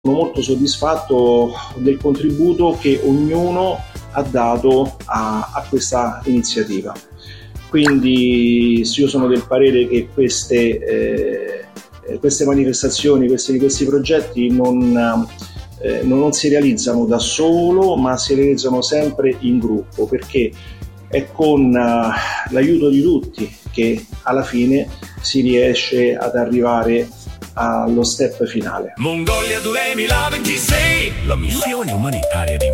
Sono molto soddisfatto del contributo che ognuno ha dato a questa iniziativa. Quindi io sono del parere che queste manifestazioni, questi progetti non si realizzano da solo, ma si realizzano sempre in gruppo, perché è con l'aiuto di tutti che alla fine si riesce ad arrivare allo step finale. Mongolia 2026, la missione umanitaria di